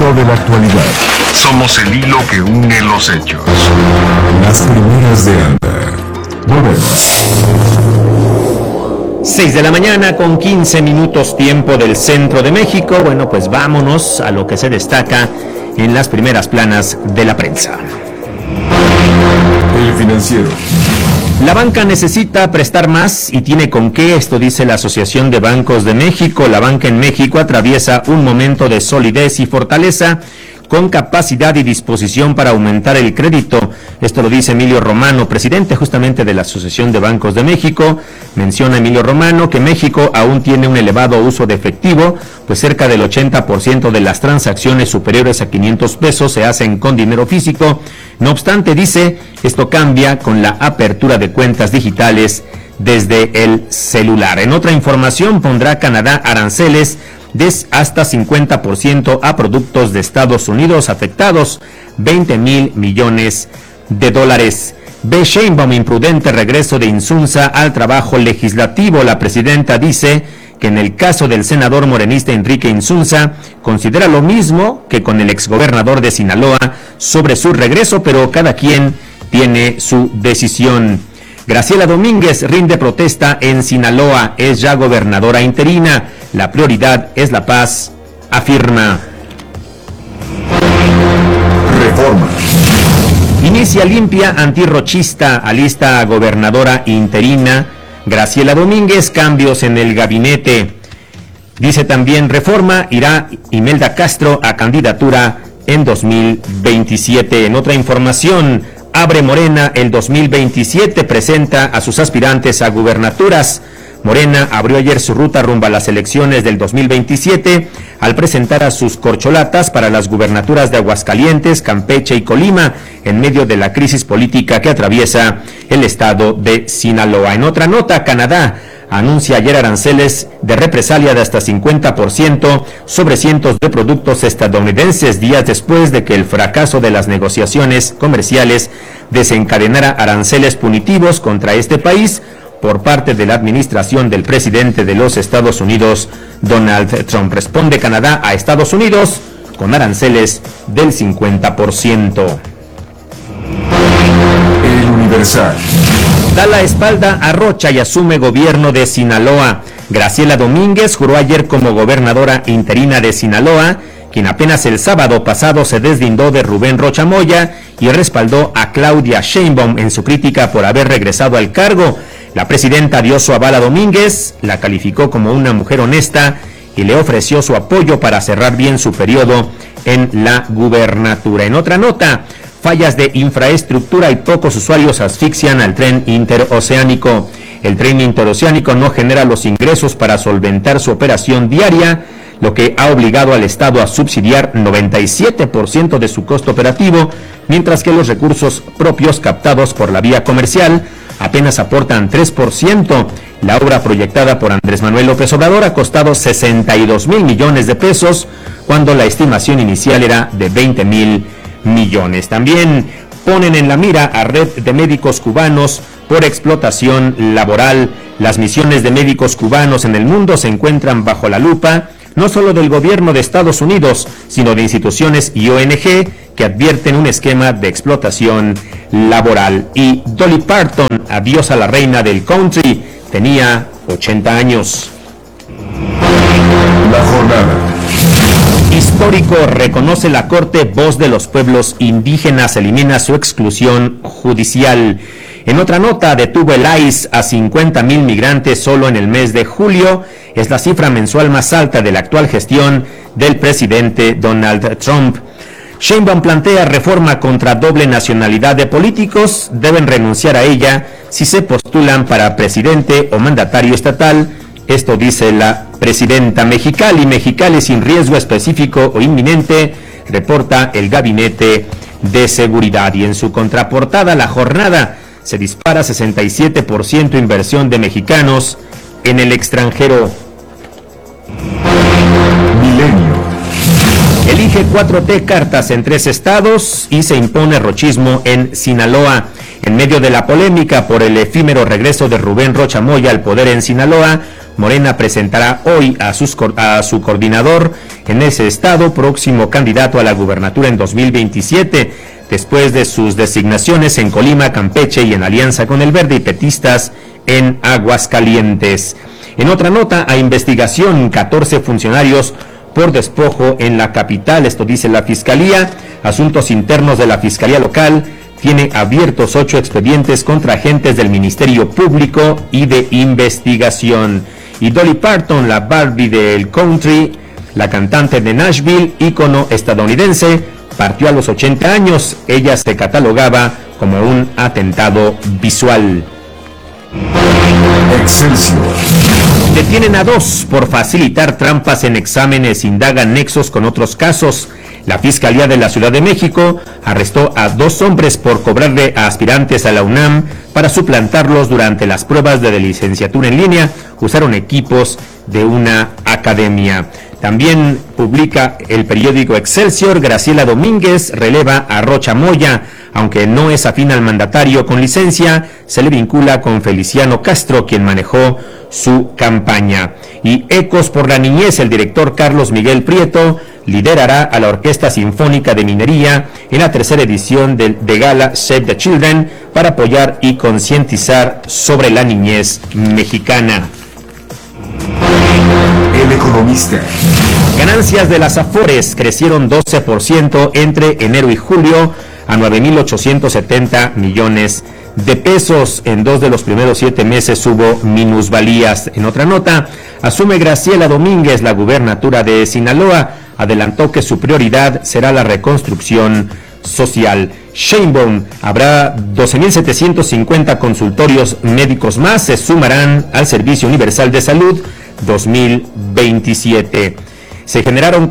filo de la actualidad. Somos el hilo que une los hechos. Las primeras de Anda. Volvemos. 6 de la mañana con 15 minutos tiempo del centro de México. Bueno, pues vámonos a lo que se destaca en las primeras planas de la prensa. El Financiero. La banca necesita prestar más y tiene con qué, esto dice la Asociación de Bancos de México. La banca en México atraviesa un momento de solidez y fortaleza, con capacidad y disposición para aumentar el crédito. Esto lo dice Emilio Romano, presidente justamente de la Asociación de Bancos de México. Menciona Emilio Romano que México aún tiene un elevado uso de efectivo, pues cerca del 80% de las transacciones superiores a 500 pesos se hacen con dinero físico. No obstante, dice, esto cambia con la apertura de cuentas digitales desde el celular. En otra información, pondrá Canadá aranceles de hasta 50% a productos de Estados Unidos afectados, 20,000 millones de dólares. Ve Sheinbaum imprudente regreso de Insunza al trabajo legislativo. La presidenta dice que en el caso del senador morenista Enrique Insunza considera lo mismo que con el exgobernador de Sinaloa sobre su regreso, pero cada quien tiene su decisión. Graciela Domínguez rinde protesta en Sinaloa, es ya gobernadora interina. La prioridad es la paz, afirma. Reforma. Inicia limpia antirrochista, alista gobernadora interina Graciela Domínguez, cambios en el gabinete. Dice también Reforma, irá Imelda Castro a candidatura en 2027. En otra información, abre Morena el 2027, presenta a sus aspirantes a gubernaturas. Morena abrió ayer su ruta rumbo a las elecciones del 2027 al presentar a sus corcholatas para las gubernaturas de Aguascalientes, Campeche y Colima en medio de la crisis política que atraviesa el estado de Sinaloa. En otra nota, Canadá anuncia ayer aranceles de represalia de hasta 50% sobre cientos de productos estadounidenses, días después de que el fracaso de las negociaciones comerciales desencadenara aranceles punitivos contra este país por parte de la administración del presidente de los Estados Unidos, Donald Trump. Responde Canadá a Estados Unidos con aranceles del 50%. El Universal. Da la espalda a Rocha y asume gobierno de Sinaloa. Graciela Domínguez juró ayer como gobernadora interina de Sinaloa, quien apenas el sábado pasado se deslindó de Rubén Rocha Moya y respaldó a Claudia Sheinbaum en su crítica por haber regresado al cargo. La presidenta dio su aval a Domínguez, la calificó como una mujer honesta y le ofreció su apoyo para cerrar bien su periodo en la gubernatura. En otra nota, fallas de infraestructura y pocos usuarios asfixian al tren interoceánico. El tren interoceánico no genera los ingresos para solventar su operación diaria, lo que ha obligado al Estado a subsidiar 97% de su costo operativo, mientras que los recursos propios captados por la vía comercial apenas aportan 3%. La obra proyectada por Andrés Manuel López Obrador ha costado 62,000 millones de pesos, cuando la estimación inicial era de 20,000 millones. También ponen en la mira a red de médicos cubanos por explotación laboral. Las misiones de médicos cubanos en el mundo se encuentran bajo la lupa, no solo del gobierno de Estados Unidos, sino de instituciones y ONG que advierten un esquema de explotación laboral. Y Dolly Parton, adiós a la reina del country, tenía 80 años. La jornada. Histórico, reconoce la Corte voz de los pueblos indígenas, elimina su exclusión judicial. En otra nota, detuvo el ICE a 50,000 migrantes solo en el mes de julio. Es la cifra mensual más alta de la actual gestión del presidente Donald Trump. Sheinbaum plantea reforma contra doble nacionalidad de políticos. Deben renunciar a ella si se postulan para presidente o mandatario estatal. Esto dice la presidenta. Mexicali sin riesgo específico o inminente, reporta el Gabinete de Seguridad. Y en su contraportada, La Jornada, se dispara 67% inversión de mexicanos en el extranjero. Milenio. Elige 4T cartas en 3 estados y se impone rochismo en Sinaloa. En medio de la polémica por el efímero regreso de Rubén Rocha Moya al poder en Sinaloa, Morena presentará hoy a su coordinador en ese estado, próximo candidato a la gubernatura en 2027, después de sus designaciones en Colima, Campeche y en alianza con el Verde y petistas en Aguascalientes. En otra nota, a investigación, 14 funcionarios por despojo en la capital, esto dice la Fiscalía. Asuntos Internos de la Fiscalía Local tiene abiertos 8 expedientes contra agentes del Ministerio Público y de Investigación. Y Dolly Parton, la Barbie del country, la cantante de Nashville, ícono estadounidense, partió a los 80 años. Ella se catalogaba como un atentado visual. Excelsior. Detienen a 2 por facilitar trampas en exámenes, indagan nexos con otros casos. La Fiscalía de la Ciudad de México arrestó a 2 hombres por cobrarle a aspirantes a la UNAM para suplantarlos durante las pruebas de licenciatura en línea. Usaron equipos de una academia. También publica el periódico Excelsior, Graciela Domínguez releva a Rocha Moya. Aunque no es afín al mandatario con licencia, se le vincula con Feliciano Castro, quien manejó su campaña. Y Ecos por la Niñez, el director Carlos Miguel Prieto liderará a la Orquesta Sinfónica de Minería en la 3ª edición de gala Save the Children para apoyar y concientizar sobre la niñez mexicana. El Economista. Ganancias de las Afores crecieron 12% entre enero y julio a 9.870 millones de pesos. En 2 de los primeros 7 meses hubo minusvalías. En otra nota, asume Graciela Domínguez la gubernatura de Sinaloa. Adelantó que su prioridad será la reconstrucción social. Sheinbaum, habrá 12.750 consultorios médicos más, se sumarán al Servicio Universal de Salud 2027. Se generaron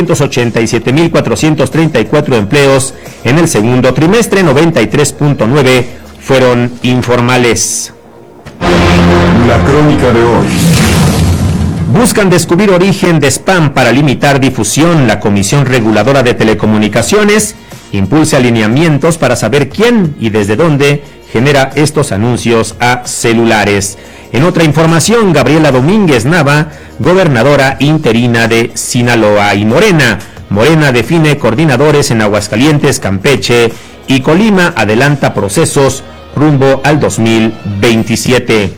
487.434 empleos en el segundo trimestre, 93.9 fueron informales. La crónica de hoy. Buscan descubrir origen de spam para limitar difusión. La Comisión Reguladora de Telecomunicaciones impulsa alineamientos para saber quién y desde dónde genera estos anuncios a celulares. En otra información, Gabriela Domínguez Nava, gobernadora interina de Sinaloa. Y Morena define coordinadores en Aguascalientes, Campeche y Colima. Adelanta procesos rumbo al 2027.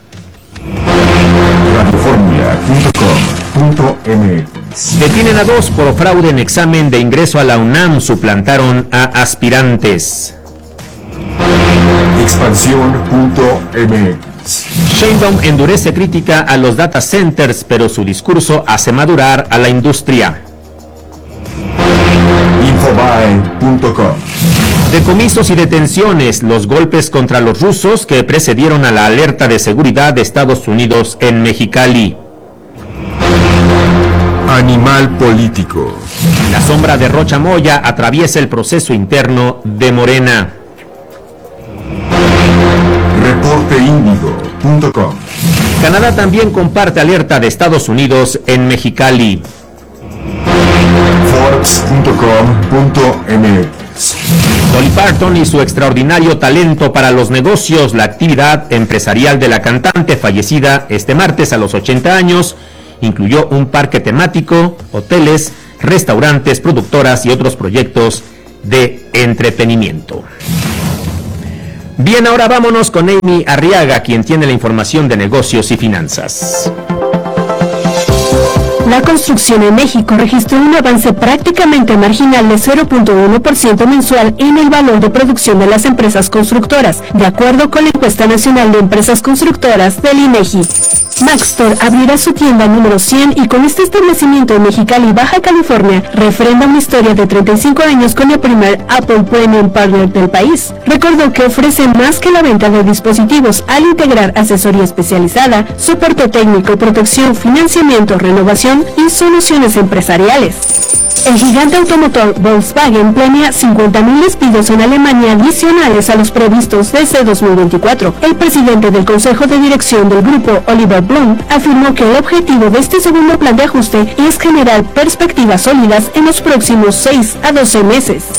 Radioformula.com.mx. Detienen a 2 por fraude en examen de ingreso a la UNAM. Suplantaron a aspirantes. Expansión.mx. Sheinbaum endurece crítica a los data centers, pero su discurso hace madurar a la industria. Infobae.com. Decomisos y detenciones, los golpes contra los rusos que precedieron a la alerta de seguridad de Estados Unidos en Mexicali. Animal político. La sombra de Rocha Moya atraviesa el proceso interno de Morena. Reporteindigo.com. Canadá también comparte alerta de Estados Unidos en Mexicali. Forbes.com.mx. Dolly Parton y su extraordinario talento para los negocios. La actividad empresarial de la cantante, fallecida este martes a los 80 años, incluyó un parque temático, hoteles, restaurantes, productoras y otros proyectos de entretenimiento. Bien, ahora vámonos con Amy Arriaga, quien tiene la información de negocios y finanzas. La construcción en México registró un avance prácticamente marginal de 0.1% mensual en el valor de producción de las empresas constructoras, de acuerdo con la encuesta nacional de empresas constructoras del INEGI. Maxtor abrirá su tienda número 100 y con este establecimiento en Mexicali, Baja California, refrenda una historia de 35 años con el primer Apple Premium Partner del país. Recordó que ofrece más que la venta de dispositivos al integrar asesoría especializada, soporte técnico, protección, financiamiento, renovación y soluciones empresariales. El gigante automotor Volkswagen planea 50.000 despidos en Alemania adicionales a los previstos desde 2024. El presidente del Consejo de Dirección del grupo, Oliver Blume, afirmó que el objetivo de este segundo plan de ajuste es generar perspectivas sólidas en los próximos 6 a 12 meses.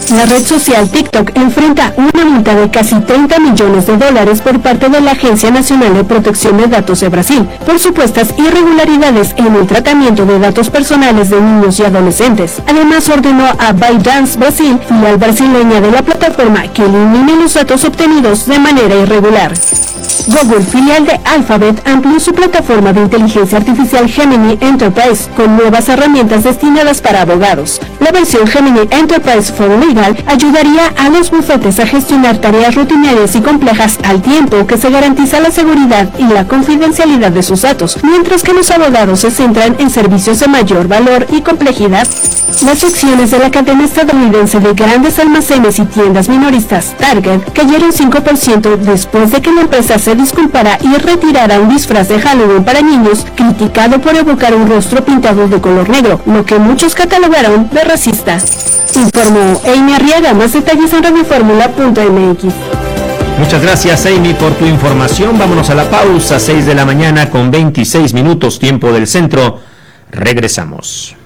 La red social TikTok enfrenta una multa de casi 30 millones de dólares por parte de la Agencia Nacional de Protección de Datos de Brasil por supuestas irregularidades en el tratamiento de datos personales de niños y adolescentes. Además, ordenó a ByteDance Brasil, filial brasileña de la plataforma, que elimine los datos obtenidos de manera irregular. Google, filial de Alphabet, amplió su plataforma de inteligencia artificial Gemini Enterprise con nuevas herramientas destinadas para abogados. La versión Gemini Enterprise for Legal ayudaría a los bufetes a gestionar tareas rutinarias y complejas al tiempo que se garantiza la seguridad y la confidencialidad de sus datos, mientras que los abogados se centran en servicios de mayor valor y complejidad. Las acciones de la cadena estadounidense de grandes almacenes y tiendas minoristas Target cayeron 5% después de que la empresa se disculpara y retirara un disfraz de Halloween para niños criticado por evocar un rostro pintado de color negro, lo que muchos catalogaron de racista. Informó Amy Arriaga. Más detalles en radioformula.mx. Muchas gracias, Amy, por tu información. Vámonos a la pausa, 6 de la mañana con 26 minutos, tiempo del centro. Regresamos.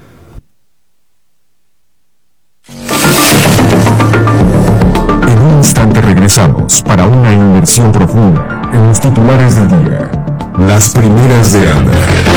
En un instante regresamos para una inmersión profunda en los titulares del día. Las primeras de Ana.